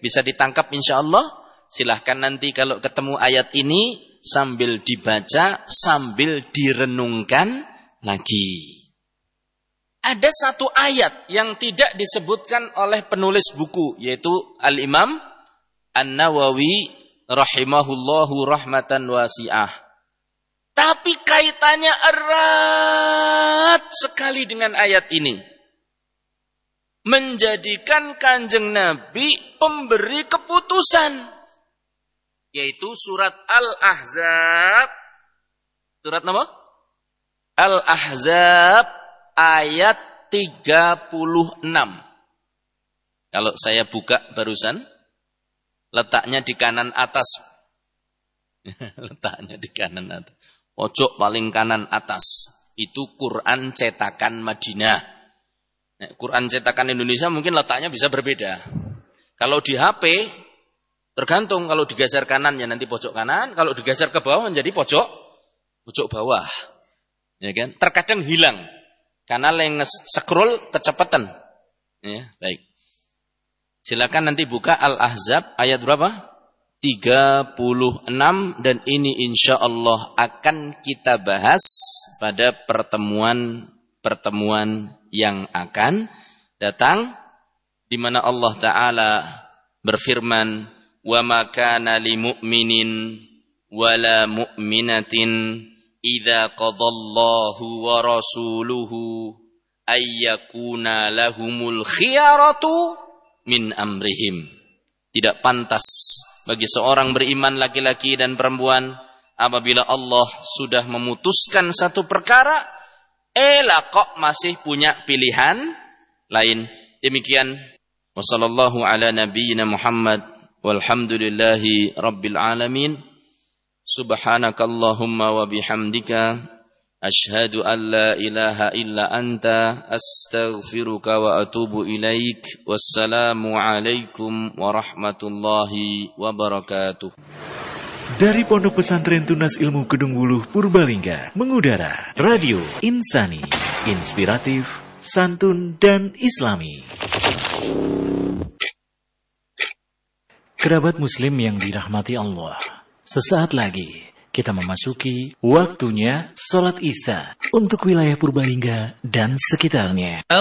bisa ditangkap insyaallah. Silahkan nanti kalau ketemu ayat ini sambil dibaca, sambil direnungkan lagi. Ada satu ayat yang tidak disebutkan oleh penulis buku, yaitu Al-Imam An-Nawawi rahimahullahu rahmatan wasi'ah. Tapi kaitannya erat sekali dengan ayat ini. Menjadikan Kanjeng Nabi pemberi keputusan. Yaitu surat Al-Ahzab. Surat apa? Al-Ahzab ayat 36. Kalau saya buka barusan, letaknya di kanan atas. Letaknya di kanan atas. Pojok paling kanan atas. Itu Quran cetakan Madinah. Nah, Quran cetakan Indonesia mungkin letaknya bisa berbeda. Kalau di HP, tergantung, kalau digeser kanan ya nanti pojok kanan, kalau digeser ke bawah menjadi pojok bawah. Ya kan? Terkadang hilang karena yang scroll kecepatan. Ya, baik. Silakan nanti buka Al-Ahzab ayat berapa? 36, dan ini insyaallah akan kita bahas pada pertemuan yang akan datang, di mana Allah Ta'ala berfirman, wa ma kana lil mu'minin wala mu'minatin idza qadallahu wa rasuluhu ayyakuna lahumul khiyaratu min amrihim. Tidak pantas bagi seorang beriman laki-laki dan perempuan apabila Allah sudah memutuskan satu perkara, kok masih punya pilihan lain. Demikian, wassallallahu ala nabiyyina Muhammad walhamdulillahi rabbil alamin. Subhanakallahumma wa bihamdika asyhadu an la ilaha illa anta astaghfiruka wa atubu ilaik. Wassalamu alaikum warahmatullahi wabarakatuh. Dari Pondok Pesantren Tunas Ilmu Kedung Wuluh Purbalingga mengudara Radio Insani, inspiratif, santun dan islami. Kerabat muslim yang dirahmati Allah, sesaat lagi kita memasuki waktunya sholat Isya untuk wilayah Purbalingga dan sekitarnya.